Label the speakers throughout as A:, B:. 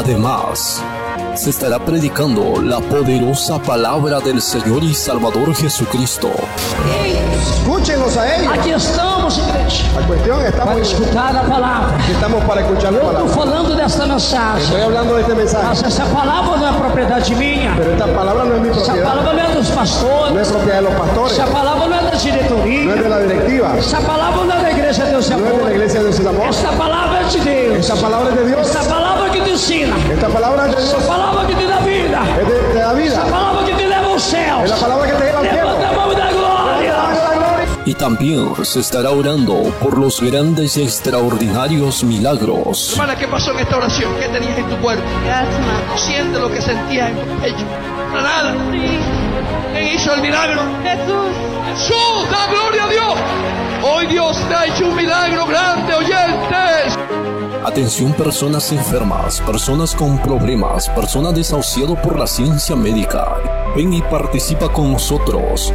A: Además, se estará predicando la poderosa palabra del Señor y Salvador Jesucristo.
B: Escúchenlos a ellos.
C: Aqui estamos, igreja,
B: La cuestión
C: para
B: estamos
C: escutar a palavra.
B: aquí estamos para escuchar la
C: Eu estou
B: palabra.
C: falando desta mensagem,
B: Estoy hablando de este mensaje,
C: mas essa palavra não é propriedade minha.
B: pero esta palabra no es mi
C: Essa
B: propiedad,
C: palavra não é dos
B: no
C: pastores.
B: es propiedad de los pastores,
C: Essa palavra não é da
B: no
C: diretoria.
B: es de la directiva,
C: Essa palavra não é da igreja Deus e
B: no es de la
C: Amor.
B: iglesia de Dios y Amor.
C: Essa palavra é de Deus.
B: Esta palabra es de Dios,
C: Essa palavra que te ensina.
B: esta palabra es de
C: Essa
B: Dios,
C: palavra que te dá vida.
B: es de la
C: Essa
B: vida,
C: palavra que te leva aos céus.
B: es la palabra que te lleva al cielo.
C: Levanta a mão e dá glória.
B: La gloria.
A: Y también se estará orando por los grandes y extraordinarios milagros.
D: Hermana, ¿qué pasó en esta oración? ¿Qué tenías en tu cuerpo?
E: Asma.
D: Siente lo que sentías en tu pecho. Para nada.
E: Sí.
D: ¿Quién hizo el milagro?
E: Jesús.
D: Jesús, da gloria a Dios. Hoy Dios te ha hecho un milagro grande, oyentes.
A: Atención, personas enfermas, personas con problemas, personas desahuciadas por la ciencia médica. Ven y participa con nosotros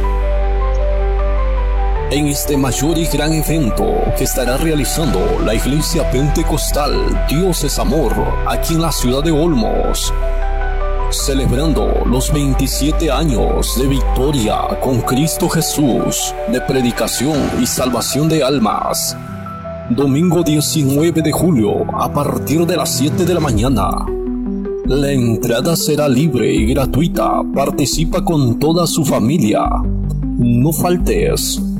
A: en este mayor y gran evento que estará realizando la Iglesia Pentecostal Dios es Amor aquí en la ciudad de Olmos, celebrando los 27 años de victoria con Cristo Jesús, de predicación y salvación de almas. Domingo 19 de julio a partir de las 7 de la mañana. La entrada será libre y gratuita. Participa con toda su familia. No faltes.